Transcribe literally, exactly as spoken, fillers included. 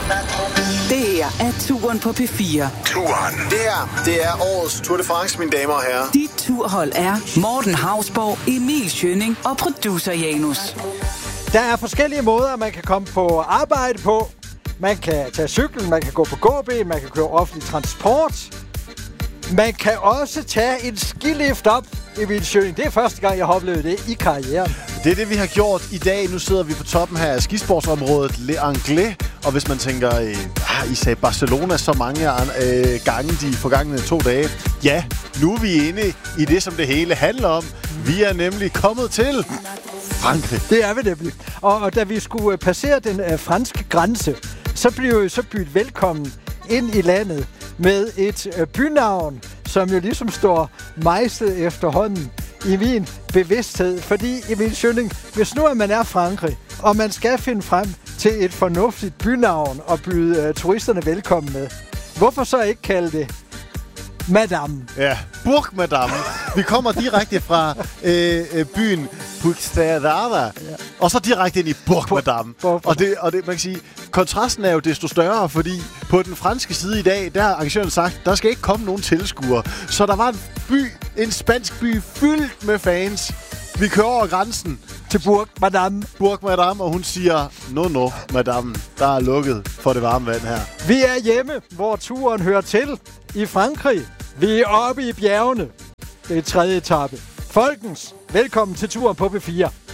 Det her er Turen på P fire. Turen. Det her, det er årets Tour de France, mine damer og herrer. Dit turhold er Morten Hausborg, Emil Schønning og producer Janus. Der er forskellige måder, man kan komme på arbejde på. Man kan tage cyklen, man kan gå på gåben, man kan køre offentlig transport. Man kan også tage en skilift op i Emil Schønning. Det er første gang, jeg har oplevet det i karrieren. Det er det, vi har gjort i dag. Nu sidder vi på toppen her af skisportsområdet Le Anglais. Og hvis man tænker, øh, ah, I sagde Barcelona så mange øh, gange de forgangne to dage. Ja, nu er vi inde i det, som det hele handler om. Vi er nemlig kommet til Frankrig. Det er vi nemlig. Og, og da vi skulle passere den øh, franske grænse, så blev vi så bydt velkommen ind i landet med et øh, bynavn, som jo ligesom står mejslet efterhånden i min bevidsthed. Fordi, Emil Schønning, hvis nu at man er Frankrig, og man skal finde frem til et fornuftigt bynavn og byde uh, turisterne velkommen med, hvorfor så ikke kalde det Madame? Ja, Bourg Madame. Vi kommer direkte fra øh, byen Puigcerdá, ja. Og så direkte ind i Bourg Madame. Og, det, og det, man kan sige, kontrasten er jo desto større, fordi på den franske side i dag, der har arrangøren sagt, der skal ikke komme nogen tilskuere. Så der var en by, en spansk by, fyldt med fans. Vi kører over grænsen til Bourg Madame. Bourg Madame, og hun siger, no, no, madame, der er lukket for det varme vand her. Vi er hjemme, hvor turen hører til, i Frankrig. Vi er oppe i bjergene. Det er tredje etape. Folkens, velkommen til Turen på P fire.